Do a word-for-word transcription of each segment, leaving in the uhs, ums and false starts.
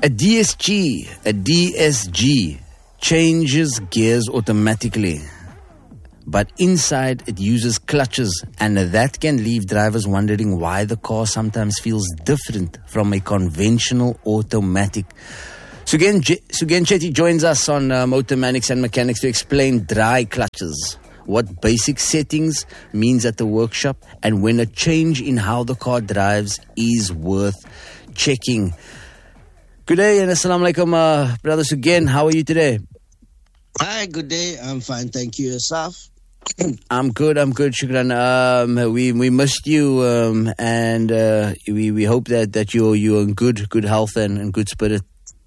A D S G, a D S G changes gears automatically, but inside it uses clutches, and that can leave drivers wondering why the car sometimes feels different from a conventional automatic. Sugen, J- Sugen Chetty joins us on uh, Motormanics and Mechanics to explain dry clutches, what basic settings means at the workshop, and when a change in how the car drives is worth checking. Good day and assalamu alaikum, uh, Brother Sugen. How are you today? Hi, good day. I'm fine, thank you. Yourself? I'm good, I'm good, Shukran. Um, we we missed you, um, and uh, we we hope that, that you're you're in good good health and, and good spirit.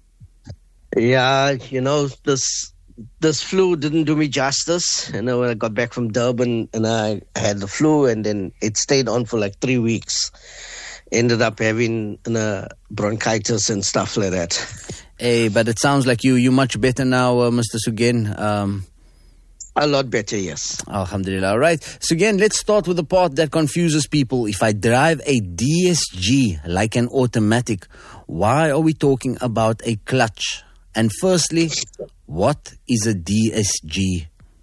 Yeah, you know, this this flu didn't do me justice. You know, when I got back from Durban and I had the flu, and then it stayed on for like three weeks. Ended up having you know, bronchitis and stuff like that. Hey, but it sounds like you you're much better now, uh, Mister Sugen. Um, A lot better, yes. Alhamdulillah. All right. Sugen, let's start with the part that confuses people. If I drive a D S G like an automatic, why are we talking about a clutch? And firstly, what is a D S G?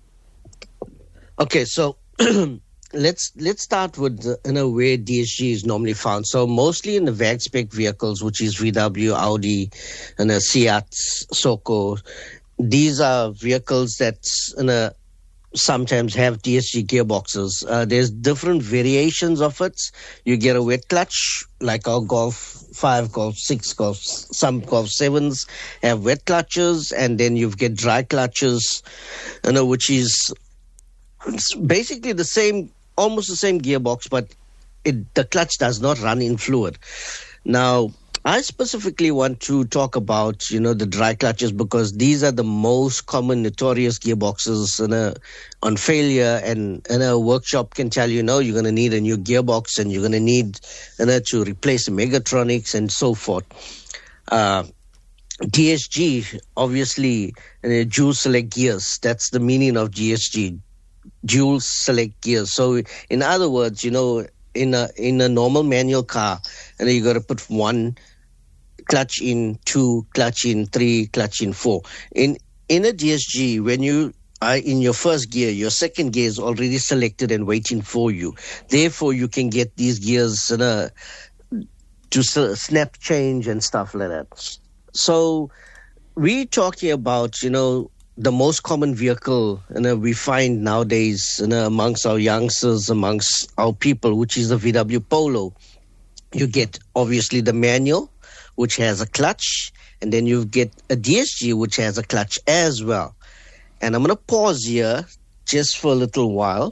Okay, so let's let's start with the, you know where D S G is normally found. So mostly in the V A G spec vehicles, which is V W, Audi, and a Seat, Soko. These are vehicles that you know, sometimes have D S G gearboxes. Uh, there's different variations of it. You get a wet clutch, like our Golf five, Golf six, Golf, some Golf sevens have wet clutches, and then you get dry clutches, you know, which is it's basically the same, almost the same gearbox, but it, the clutch does not run in fluid. Now, I specifically want to talk about, you know, the dry clutches because these are the most common notorious gearboxes in a, on failure, and, and a workshop can tell you, no, you're going to need a new gearbox and you're going to need you know, to replace the Megatronics and so forth. Uh, D S G, obviously, uh, dual select gears. That's the meaning of D S G, dual select gears. So, in other words, you know, in a in a normal manual car, and you got to put one clutch in, two, clutch in, three, clutch in, four. In in a D S G, when you are in your first gear, your second gear is already selected and waiting for you. Therefore, you can get these gears you know, to snap change and stuff like that. So we're talking about, you know, the most common vehicle you know, we find nowadays you know, amongst our youngsters, amongst our people, which is the V W Polo. You get, obviously, the manual, which has a clutch, and then you get a D S G, which has a clutch as well. And I'm going to pause here just for a little while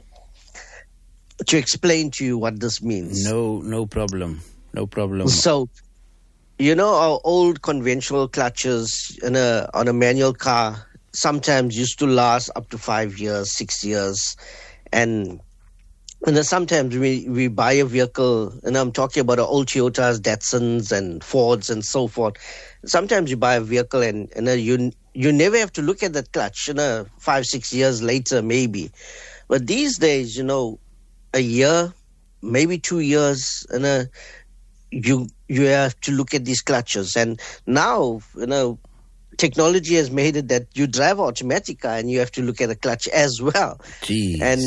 to explain to you what this means. No, no problem. No problem. So, you know, our old conventional clutches in a, on a manual car sometimes used to last up to five years, six years. And And then sometimes we, we buy a vehicle, and I'm talking about our old Toyotas, Datsuns, and Fords, and so forth. Sometimes you buy a vehicle, and, and you you never have to look at that clutch, you know, five, six years later, maybe. But these days, you know, a year, maybe two years, and uh, you you have to look at these clutches. And now, you know, technology has made it that you drive automatic car, and you have to look at the clutch as well. Jeez. And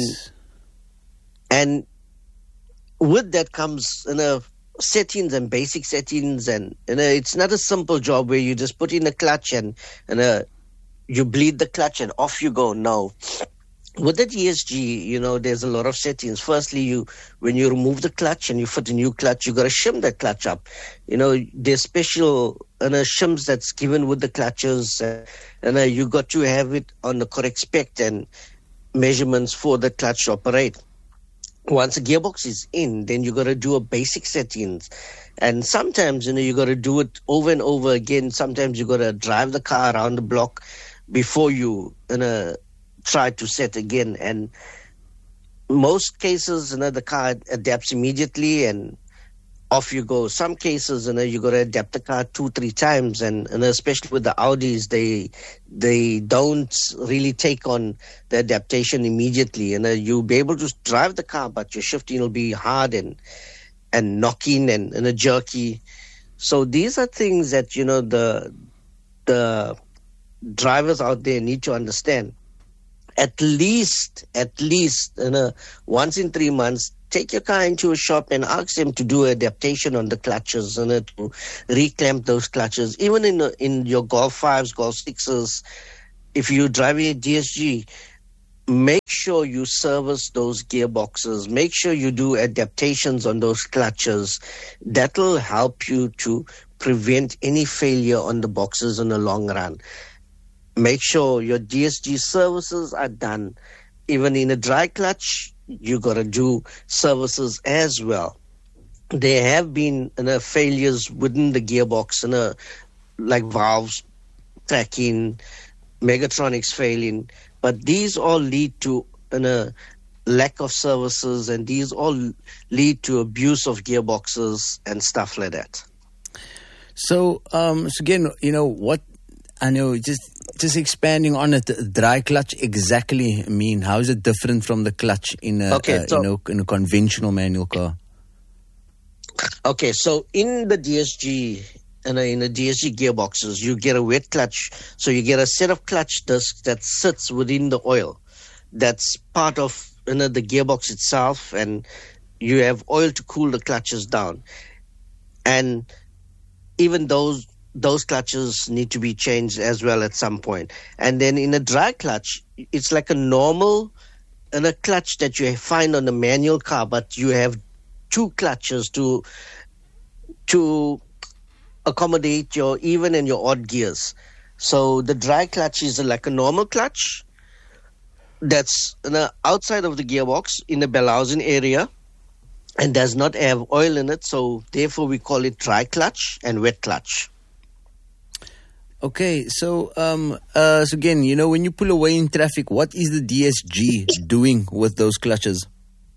And with that comes you know, settings and basic settings, and you know, it's not a simple job where you just put in a clutch and you know, you bleed the clutch and off you go. No. With the D S G, you know, there's a lot of settings. Firstly, you when you remove the clutch and you put a new clutch, you got to shim that clutch up. You know, there's special you know, shims that's given with the clutches, uh, and uh, you got to have it on the correct spec and measurements for the clutch to operate. Once the gearbox is in, then you got to do a basic settings. And sometimes, you know, you got to do it over and over again. Sometimes you got to drive the car around the block before you, you know, try to set again. And most cases, you know, the car adapts immediately and off you go. Some cases, you know, you got to adapt the car two, three times. And, and especially with the Audis, they they don't really take on the adaptation immediately. And you know, you'll be able to drive the car, but your shifting will be hard and and knocking and, and a jerky. So these are things that, you know, the the drivers out there need to understand. At least, at least, you know, once in three months, take your car into a shop and ask them to do adaptation on the clutches, you know, to reclamp those clutches. Even in in your Golf fives, Golf sixes, if you're driving a D S G, make sure you service those gearboxes. Make sure you do adaptations on those clutches. That'll help you to prevent any failure on the boxes in the long run. Make sure your D S G services are done. Even in a dry clutch, you got to do services as well. There have been you know, failures within the gearbox, you know, like valves cracking, Megatronics failing, but these all lead to you know, lack of services, and these all lead to abuse of gearboxes and stuff like that. So, um, so again, you know what? I know just just expanding on it. Dry clutch exactly mean? How is it different from the clutch in a okay, uh, so, you know in a conventional manual car? Okay, so in the D S G and in the D S G gearboxes, you get a wet clutch. So you get a set of clutch discs that sits within the oil. That's part of you know, the gearbox itself, and you have oil to cool the clutches down. And even those those clutches need to be changed as well at some point. And then in a dry clutch, it's like a normal and a clutch that you find on a manual car, but you have two clutches to to accommodate your even and your odd gears. So the dry clutch is like a normal clutch that's you know, outside of the gearbox in the Bellhausen area and does not have oil in it. So therefore we call it dry clutch and wet clutch. Okay, so um, uh, so again, you know, when you pull away in traffic, what is the D S G doing with those clutches?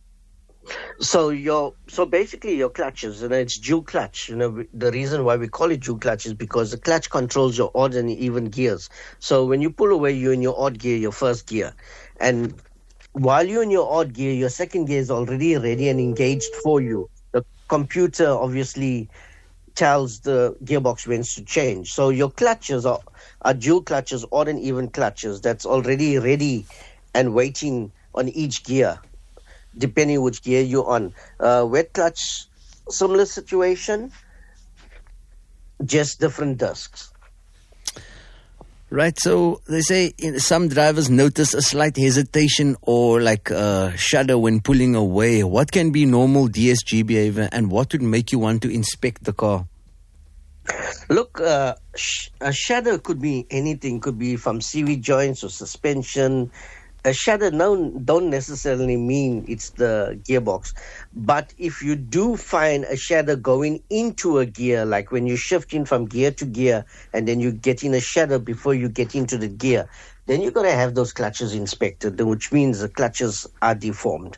So your so basically your clutches, you know, it's dual clutch. You know, the reason why we call it dual clutch is because the clutch controls your odd and even gears. So when you pull away, you're in your odd gear, your first gear, and while you're in your odd gear, your second gear is already ready and engaged for you. The computer obviously tells the gearbox when to change. So your clutches are, are dual clutches, odd and even clutches that's already ready and waiting on each gear, depending which gear you're on. Uh, wet clutch, similar situation, just different discs. Right, so they say in, some drivers notice a slight hesitation or like a shudder when pulling away. What can be normal D S G behavior, and what would make you want to inspect the car? Look, uh, sh- a shudder could be anything. Could be from C V joints or suspension. A shudder no, don't necessarily mean it's the gearbox. But if you do find a shudder going into a gear, like when you're shifting from gear to gear and then you get in a shudder before you get into the gear, then you're going to have those clutches inspected, which means the clutches are deformed.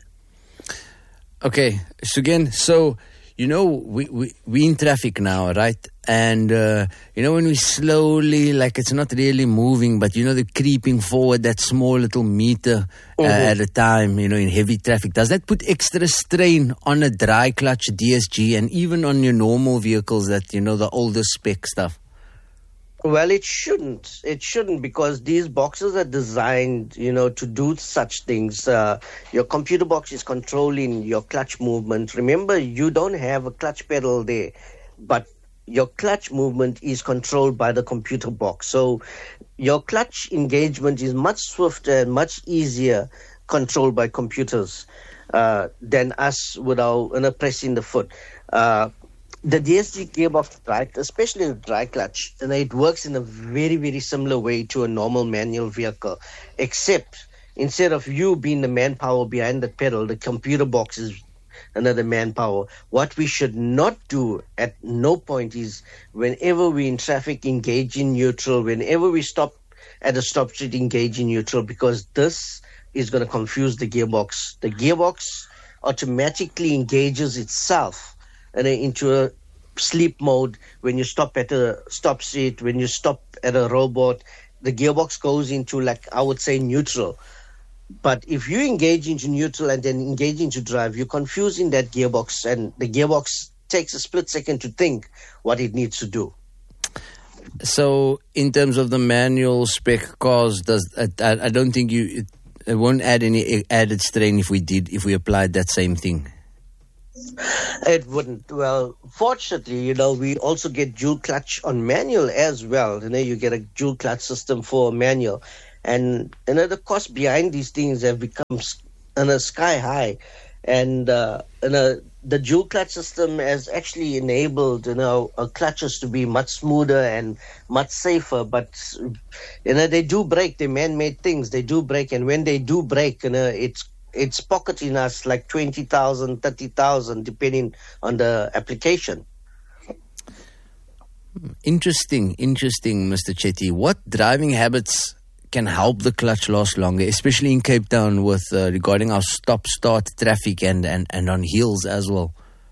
Okay, so again, so, you know, we, we, we in traffic now, right? And, uh, you know, when we slowly, like it's not really moving, but, you know, they're creeping forward that small little meter uh, mm-hmm. at a time, you know, in heavy traffic. Does that put extra strain on a dry clutch D S G and even on your normal vehicles that, you know, the older spec stuff? Well, it shouldn't. It shouldn't because these boxes are designed, you know, to do such things. Uh, your computer box is controlling your clutch movement. Remember, you don't have a clutch pedal there, but your clutch movement is controlled by the computer box. So your clutch engagement is much swifter and much easier controlled by computers uh, than us without you know, pressing the foot. Uh, the D S G gearbox, right, especially the dry clutch, and it works in a very, very similar way to a normal manual vehicle, except instead of you being the manpower behind the pedal, the computer box is another manpower. What we should not do at no point is whenever we in traffic engage in neutral, whenever we stop at a stop street engage in neutral, because this is going to confuse the gearbox. The gearbox automatically engages itself and into a sleep mode when you stop at a stop street, when you stop at a robot, the gearbox goes into, like I would say, neutral. But if you engage into neutral and then engage into drive, you're confusing that gearbox, and the gearbox takes a split second to think what it needs to do. So, in terms of the manual spec cars, does I, I don't think you it, it won't add any added strain if we did if we applied that same thing. It wouldn't. Well, fortunately, you know, we also get dual clutch on manual as well. You know, you get a dual clutch system for manual, and you know the cost behind these things have become you know, sky high, and uh, you know the dual clutch system has actually enabled you know uh, clutches to be much smoother and much safer. But you know they do break. They're man-made things. They do break, and when they do break, you know it's it's pocketing us like twenty thousand, thirty thousand, depending on the application. Interesting, interesting, Mister Chetty. What driving habits can help the clutch last longer, especially in Cape Town with uh, regarding our stop-start traffic and, and, and on hills as well?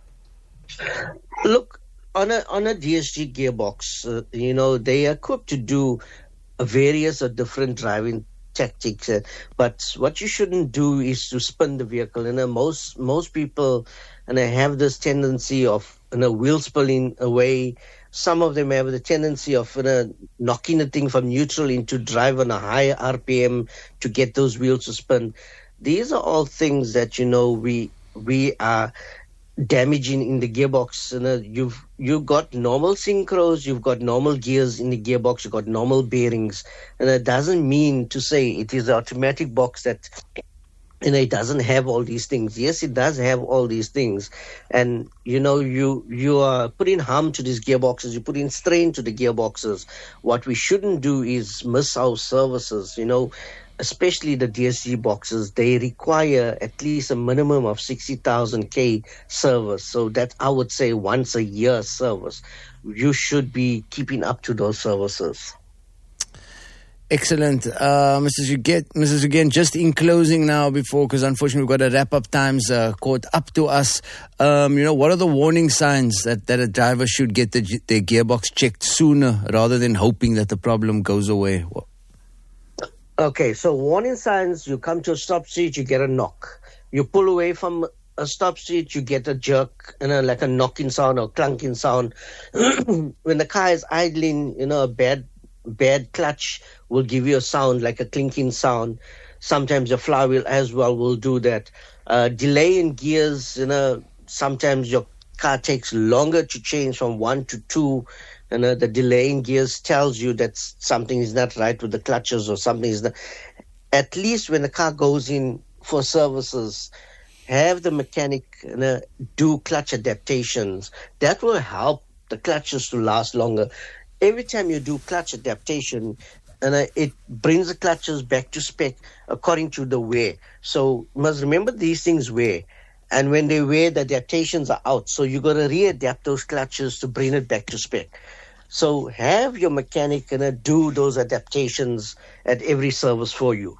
Look, on a on a D S G gearbox, uh, you know, they are equipped to do various or different driving tactics, uh, but what you shouldn't do is to spin the vehicle. You know, most most people and they have this tendency of you know wheel spilling away. Some of them have the tendency of you know, knocking the thing from neutral into drive on a higher R P M to get those wheels to spin. These are all things that you know we we are damaging in the gearbox. You know, you've you've got normal synchros, you've got normal gears in the gearbox, you've got normal bearings, and it doesn't mean to say it is the automatic box that you know it doesn't have all these things. Yes, it does have all these things, and you know you you are putting harm to these gearboxes. You're putting strain to the gearboxes. What we shouldn't do is miss our services. You know. Especially the D S G boxes, they require at least a minimum of sixty thousand K service. So that I would say once a year service. You should be keeping up to those services. Excellent. Uh, Mister Zuget, Missus Zuget, just in closing now before, because unfortunately we've got to wrap up times uh, caught up to us. Um, you know, what are the warning signs that, that a driver should get the, their gearbox checked sooner rather than hoping that the problem goes away? What? Okay, so warning signs, you come to a stop street, you get a knock. You pull away from a stop street, you get a jerk, you know, like a knocking sound or clunking sound. When the car is idling, you know, a bad bad clutch will give you a sound like a clinking sound. Sometimes your flywheel as well will do that. Uh, delay in gears, you know, sometimes your car takes longer to change from one to two. And uh, the delay in gears tells you that something is not right with the clutches or something is not. At least when the car goes in for services, have the mechanic you know, do clutch adaptations. That will help the clutches to last longer. Every time you do clutch adaptation, and uh, it brings the clutches back to spec according to the wear. So you must remember these things wear. And when they wear, the adaptations are out. So you got to readapt those clutches to bring it back to spec. So have your mechanic you know, do those adaptations at every service for you.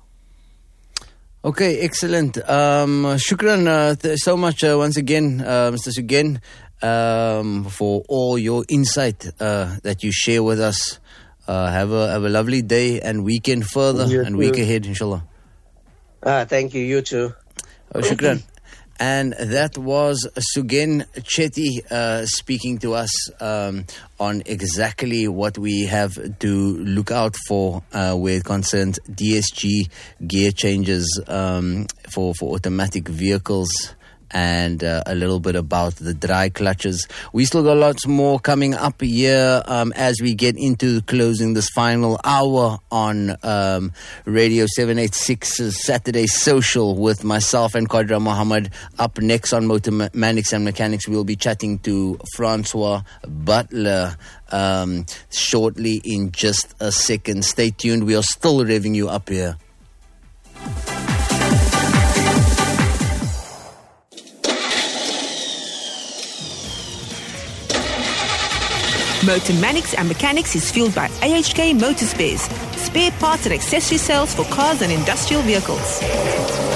Okay, excellent. Um, shukran uh, th- so much uh, once again, uh, Mister Zuget, um, for all your insight uh, that you share with us. Uh, have a have a lovely day and weekend further you and too. week ahead, inshallah. Ah, thank you. You too. Oh, shukran. And that was Zuget Chetty uh, speaking to us um, on exactly what we have to look out for uh, where it concerns D S G gear changes um, for, for automatic vehicles, and uh, a little bit about the dry clutches. We still got lots more coming up here um, as we get into closing this final hour on um, Radio seven eighty-six's Saturday Social with myself and Qadra Mohammed. Up next on Motor Mechanics and Mechanics, we'll be chatting to Francois Butler um, shortly in just a second. Stay tuned. We are still revving you up here. Motor Mechanics and Mechanics is fueled by A H K Motor Spares, spare parts and accessory sales for cars and industrial vehicles.